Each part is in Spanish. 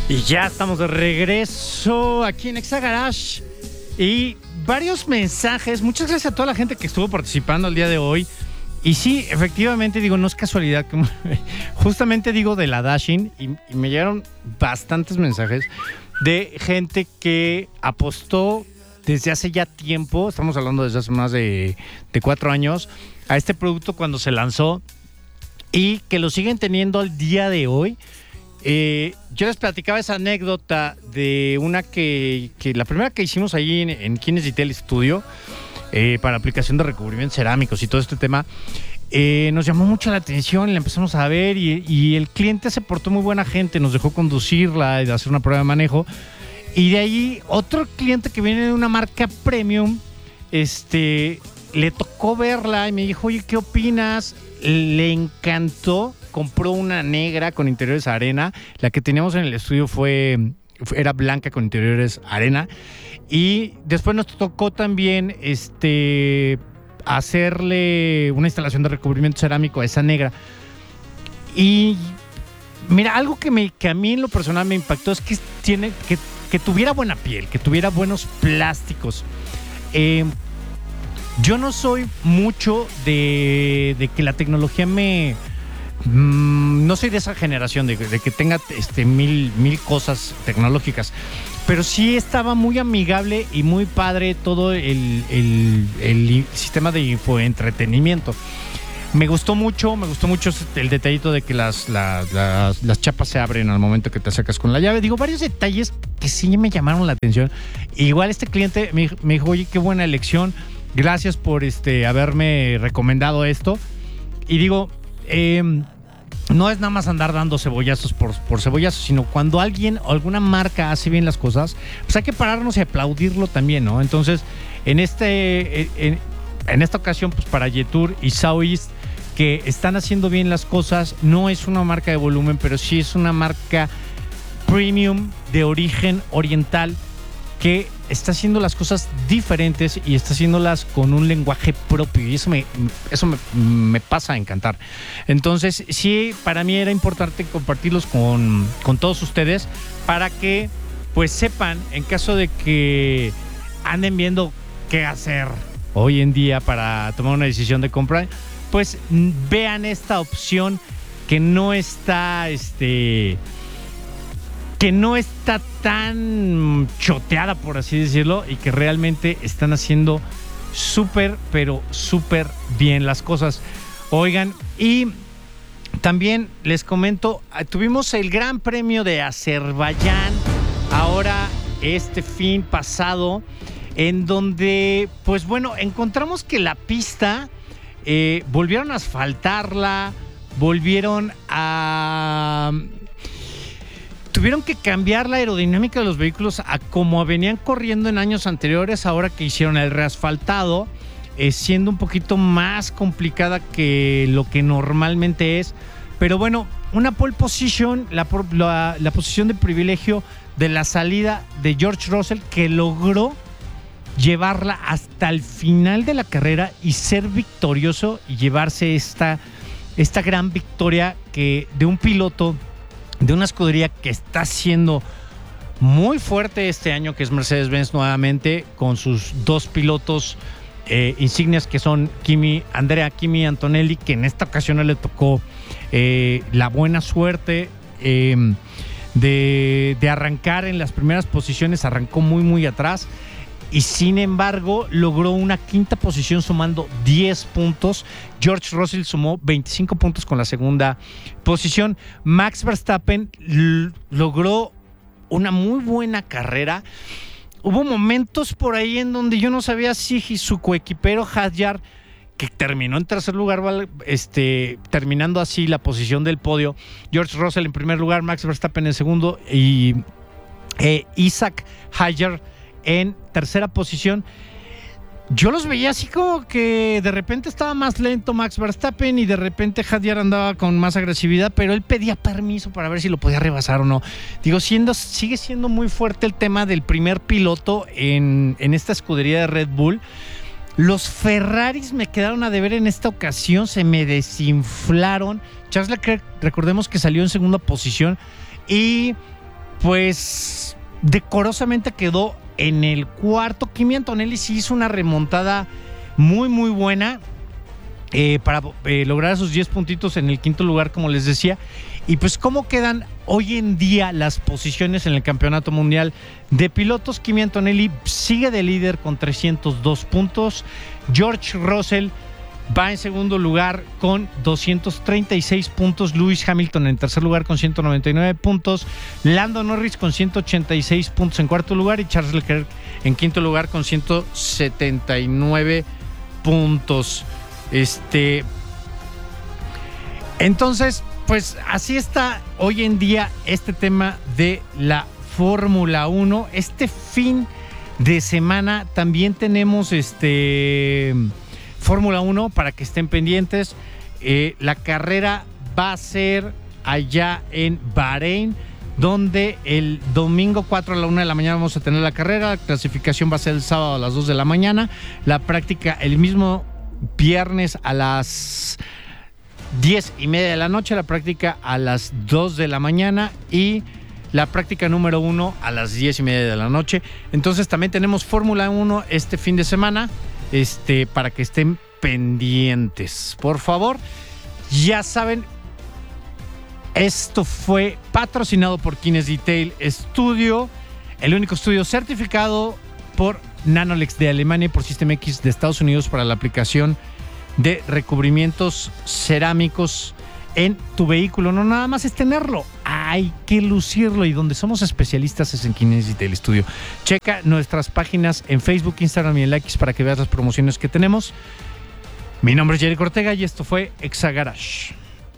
Y ya estamos de regreso aquí en Exa Garage. Y varios mensajes. Muchas gracias a toda la gente que estuvo participando el día de hoy. Y sí, efectivamente, digo, no es casualidad que justamente digo de la Dashin y me llegaron bastantes mensajes de gente que apostó desde hace ya tiempo, estamos hablando desde hace más de 4 años, a este producto cuando se lanzó y que lo siguen teniendo al día de hoy. Yo les platicaba esa anécdota de una que la primera que hicimos ahí en Kines Detail Studio para aplicación de recubrimientos cerámicos y todo este tema, nos llamó mucho la atención, la empezamos a ver y el cliente se portó muy buena gente, nos dejó conducirla y hacer una prueba de manejo. Y de ahí otro cliente que viene de una marca premium, le tocó verla y me dijo, oye, ¿qué opinas? Le encantó, compró una negra con interiores arena. La que teníamos en el estudio era blanca con interiores arena. Y después nos tocó también hacerle una instalación de recubrimiento cerámico a esa negra. Y mira, algo que a mí en lo personal me impactó es que tuviera buena piel, que tuviera buenos plásticos. Yo no soy mucho de que la tecnología no soy de esa generación de que tenga mil cosas tecnológicas, pero sí estaba muy amigable y muy padre todo el sistema de infoentretenimiento. Me gustó mucho el detallito de que las chapas se abren al momento que te acercas con la llave. Digo, varios detalles que sí me llamaron la atención. Igual este cliente me dijo, oye, qué buena elección. Gracias por haberme recomendado esto. Y digo, no es nada más andar dando cebollazos por cebollazos, sino cuando alguien o alguna marca hace bien las cosas, pues hay que pararnos y aplaudirlo también, ¿no? Entonces, en esta ocasión, pues para Yetur y Southeast, que están haciendo bien las cosas, no es una marca de volumen, pero sí es una marca premium de origen oriental que está haciendo las cosas diferentes y está haciéndolas con un lenguaje propio, y eso me pasa a encantar. Entonces, sí, para mí era importante compartirlos con todos ustedes para que pues sepan, en caso de que anden viendo qué hacer hoy en día para tomar una decisión de compra, pues vean esta opción que no está tan choteada, por así decirlo, y que realmente están haciendo súper, pero súper bien las cosas. Oigan, y también les comento, tuvimos el Gran Premio de Azerbaiyán ahora este fin pasado, en donde, pues bueno, encontramos que la pista volvieron a asfaltarla, tuvieron que cambiar la aerodinámica de los vehículos a como venían corriendo en años anteriores, ahora que hicieron el reasfaltado, siendo un poquito más complicada que lo que normalmente es. Pero bueno, una pole position, la posición de privilegio de la salida de George Russell, que logró llevarla hasta el final de la carrera y ser victorioso y llevarse esta gran victoria de un piloto de una escudería que está siendo muy fuerte este año, que es Mercedes-Benz nuevamente, con sus dos pilotos insignias que son Andrea Kimi Antonelli, que en esta ocasión le tocó la buena suerte de arrancar en las primeras posiciones. Arrancó muy muy atrás y sin embargo logró una quinta posición sumando 10 puntos. George Russell sumó 25 puntos con la segunda posición. Max Verstappen logró una muy buena carrera. Hubo momentos por ahí en donde yo no sabía si su coequipero Hadjar, que terminó en tercer lugar, terminando así la posición del podio. George Russell en primer lugar, Max Verstappen en segundo y Isaac Hadjar en tercera posición. Yo los veía así como que de repente estaba más lento Max Verstappen y de repente Hadjar andaba con más agresividad, pero él pedía permiso para ver si lo podía rebasar o no. Digo, sigue siendo muy fuerte el tema del primer piloto en esta escudería de Red Bull. Los Ferraris me quedaron a deber en esta ocasión, se me desinflaron. Charles Leclerc, recordemos que salió en segunda posición y pues decorosamente quedó en el cuarto. Kimi Antonelli sí hizo una remontada muy muy buena para lograr esos 10 puntitos en el quinto lugar, como les decía. Y pues cómo quedan hoy en día las posiciones en el campeonato mundial de pilotos. Kimi Antonelli sigue de líder con 302 puntos. George Russell va en segundo lugar con 236 puntos. Lewis Hamilton en tercer lugar con 199 puntos. Lando Norris con 186 puntos en cuarto lugar. Y Charles Leclerc en quinto lugar con 179 puntos. Entonces, pues así está hoy en día este tema de la Fórmula 1. Este fin de semana también tenemos Fórmula 1 para que estén pendientes. La carrera va a ser allá en Bahrein, donde el domingo 4 a la 1 de la mañana vamos a tener la carrera. La clasificación va a ser el sábado a las 2 de la mañana. La práctica el mismo viernes a las 10:30 de la noche, la práctica a las 2 de la mañana y la práctica número 1 a las 10:30 de la noche. Entonces también tenemos Fórmula 1 este fin de semana, para que estén pendientes. Por favor, ya saben, esto fue patrocinado por Kines Detail Studio, el único estudio certificado por Nanolex de Alemania y por System X de Estados Unidos para la aplicación de recubrimientos cerámicos en tu vehículo. No nada más es tenerlo, hay que lucirlo, y donde somos especialistas es en Kines Detail Studio. Checa nuestras páginas en Facebook, Instagram y en X para que veas las promociones que tenemos. Mi nombre es Jerry Ortega y esto fue Exagarage.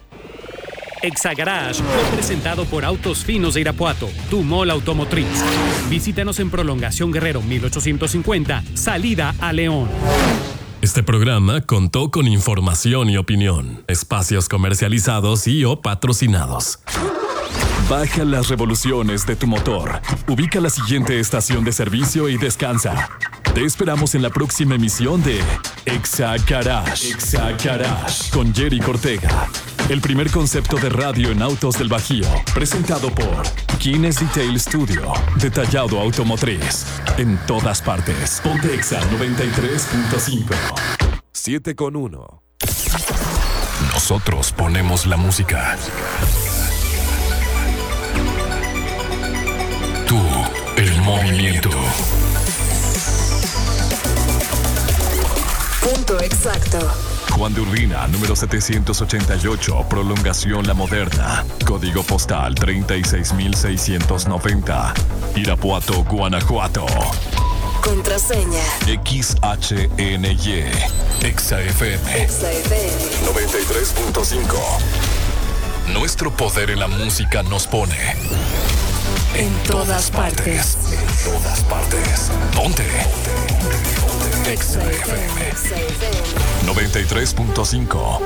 Exagarage fue presentado por Autos Finos de Irapuato, tu mall automotriz. Visítanos en Prolongación Guerrero 1850, salida a León. Este programa contó con información y opinión, espacios comercializados y o patrocinados. Baja las revoluciones de tu motor. Ubica la siguiente estación de servicio y descansa. Te esperamos en la próxima emisión de Exagarage. Exagarage con Jerry Ortega. El primer concepto de radio en autos del Bajío. Presentado por Kines Detail Studio. Detallado automotriz. En todas partes. Ponte Exa 93.5. 7:1. Nosotros ponemos la música. Tú, el movimiento. Punto exacto. Juan de Urbina, número 788, Prolongación La Moderna. Código postal 36690. Irapuato, Guanajuato. Contraseña. XHNY. ExaFM. XFM 93.5. Nuestro poder en la música nos pone en todas partes. En todas partes. Ponte. XFM 93.5.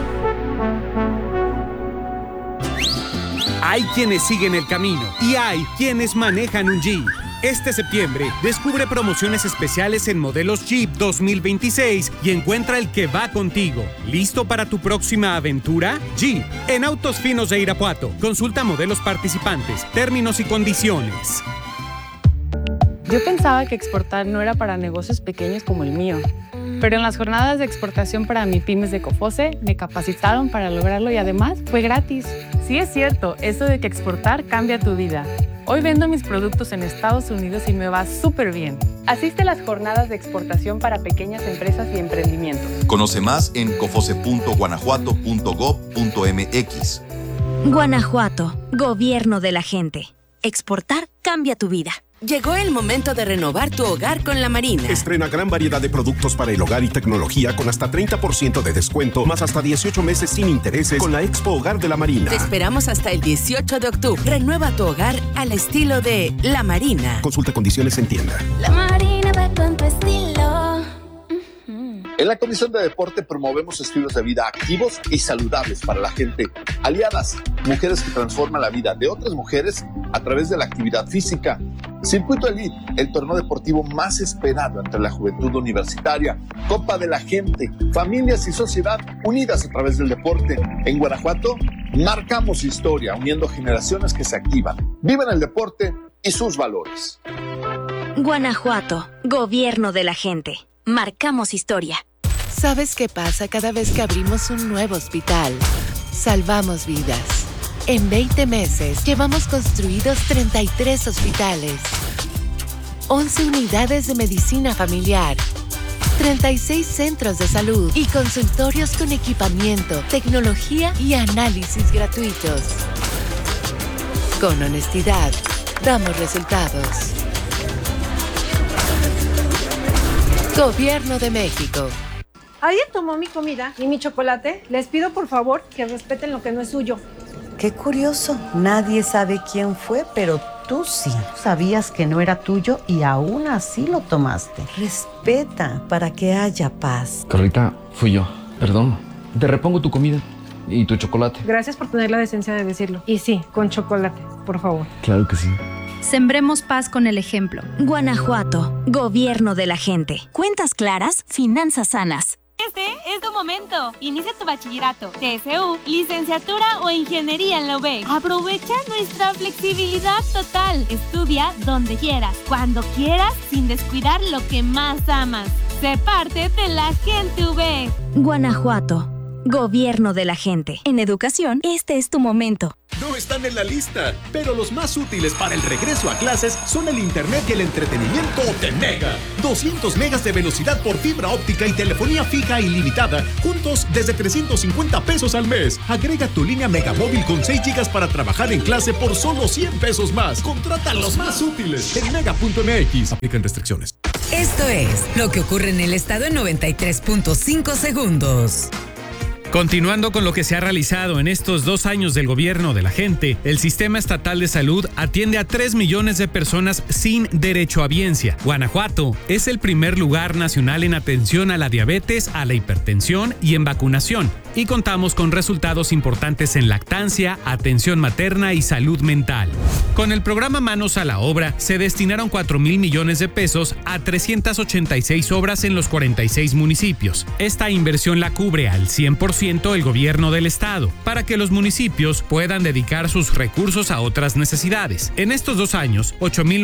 Hay quienes siguen el camino y hay quienes manejan un Jeep. Este septiembre, descubre promociones especiales en modelos Jeep 2026 y encuentra el que va contigo. ¿Listo para tu próxima aventura? Jeep, en Autos Finos de Irapuato. Consulta modelos participantes, términos y condiciones. Yo pensaba que exportar no era para negocios pequeños como el mío, pero en las jornadas de exportación para MIPYMES de COFOCE me capacitaron para lograrlo y además fue gratis. Sí es cierto, eso de que exportar cambia tu vida. Hoy vendo mis productos en Estados Unidos y me va súper bien. Asiste a las jornadas de exportación para pequeñas empresas y emprendimientos. Conoce más en cofoce.guanajuato.gov.mx. Guanajuato, gobierno de la gente. Exportar cambia tu vida. Llegó el momento de renovar tu hogar con La Marina. Estrena gran variedad de productos para el hogar y tecnología con hasta 30% de descuento, más hasta 18 meses sin intereses con la Expo Hogar de La Marina. Te esperamos hasta el 18 de octubre. Renueva tu hogar al estilo de La Marina. Consulta condiciones en tienda. La Marina va con tu estilo. En la Comisión de Deporte promovemos estilos de vida activos y saludables para la gente. Aliadas, mujeres que transforman la vida de otras mujeres a través de la actividad física. Circuito Elite, el torneo deportivo más esperado entre la juventud universitaria. Copa de la Gente, familias y sociedad unidas a través del deporte. En Guanajuato, marcamos historia, uniendo generaciones que se activan, viven el deporte y sus valores. Guanajuato, gobierno de la gente. Marcamos historia. ¿Sabes qué pasa cada vez que abrimos un nuevo hospital? Salvamos vidas. En 20 meses llevamos construidos 33 hospitales, 11 unidades de medicina familiar, 36 centros de salud y consultorios con equipamiento, tecnología y análisis gratuitos. Con honestidad, damos resultados. Gobierno de México. ¿Alguien tomó mi comida y mi chocolate? Les pido por favor que respeten lo que no es suyo. Qué curioso, nadie sabe quién fue, pero tú sí. Sabías que no era tuyo y aún así lo tomaste. Respeta para que haya paz. Carlita, fui yo. Perdón. Te repongo tu comida y tu chocolate. Gracias por tener la decencia de decirlo. Y sí, con chocolate, por favor. Claro que sí. Sembremos paz con el ejemplo. Guanajuato, gobierno de la gente. Cuentas claras, finanzas sanas. Este es tu momento. Inicia tu bachillerato, TSU, licenciatura o ingeniería en la UB. Aprovecha nuestra flexibilidad total. Estudia donde quieras, cuando quieras, sin descuidar lo que más amas. Sé parte de la gente UB. Guanajuato, gobierno de la gente. En educación, este es tu momento. No están en la lista, pero los más útiles para el regreso a clases son el internet y el entretenimiento de Mega. 200 megas de velocidad por fibra óptica y telefonía fija ilimitada, juntos desde 350 pesos al mes. Agrega tu línea Megamóvil con 6 gigas para trabajar en clase por solo 100 pesos más. Contrata los más útiles en mega.mx. Aplican restricciones. Esto es lo que ocurre en el estado en 93.5 segundos. Continuando con lo que se ha realizado en estos 2 años del gobierno de la gente, el Sistema Estatal de Salud atiende a 3 millones de personas sin derechohabiencia. Guanajuato es el primer lugar nacional en atención a la diabetes, a la hipertensión y en vacunación. Y contamos con resultados importantes en lactancia, atención materna y salud mental. Con el programa Manos a la Obra, se destinaron 4,000 millones de pesos a 386 obras en los 46 municipios. Esta inversión la cubre al 100% el gobierno del estado, para que los municipios puedan dedicar sus recursos a otras necesidades. En estos 2 años,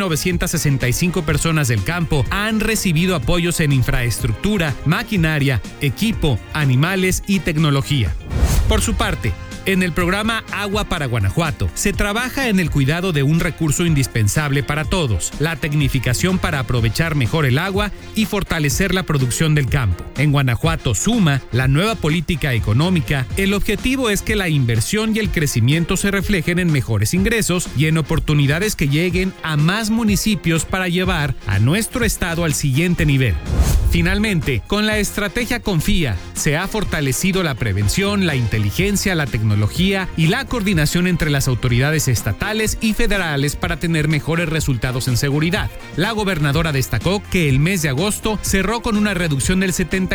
8,965 personas del campo han recibido apoyos en infraestructura, maquinaria, equipo, animales y tecnología. Por su parte, en el programa Agua para Guanajuato, se trabaja en el cuidado de un recurso indispensable para todos, la tecnificación para aprovechar mejor el agua y fortalecer la producción del campo. En Guanajuato Suma, la nueva política económica, el objetivo es que la inversión y el crecimiento se reflejen en mejores ingresos y en oportunidades que lleguen a más municipios para llevar a nuestro estado al siguiente nivel. Finalmente, con la estrategia Confía, se ha fortalecido la prevención, la inteligencia, la tecnología y la coordinación entre las autoridades estatales y federales para tener mejores resultados en seguridad. La gobernadora destacó que el mes de agosto cerró con una reducción del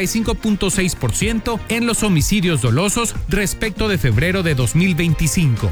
75.6% en los homicidios dolosos respecto de febrero de 2025.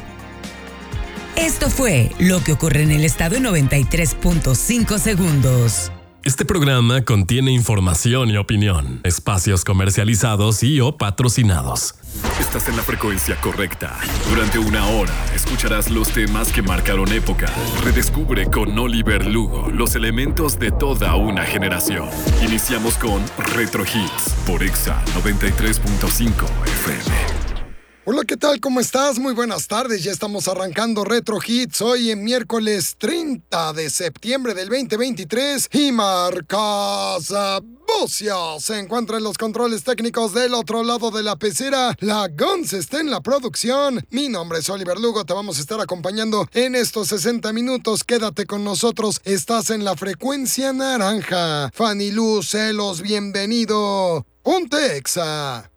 Esto fue lo que ocurre en el estado en 93.5 segundos. Este programa contiene información y opinión, espacios comercializados y o patrocinados. Estás en la frecuencia correcta. Durante 1 hora escucharás los temas que marcaron época. Redescubre con Oliver Lugo los elementos de toda una generación. Iniciamos con Retro Hits por Exa 93.5 FM. Hola, ¿qué tal? ¿Cómo estás? Muy buenas tardes. Ya estamos arrancando Retro Hits hoy en miércoles 30 de septiembre del 2023 y marcas Bucia se encuentra en los controles técnicos del otro lado de la pecera. La Guns está en la producción. Mi nombre es Oliver Lugo. Te vamos a estar acompañando en estos 60 minutos. Quédate con nosotros. Estás en la frecuencia naranja. Fanny Luz Celos, bienvenido. Ponte Exa.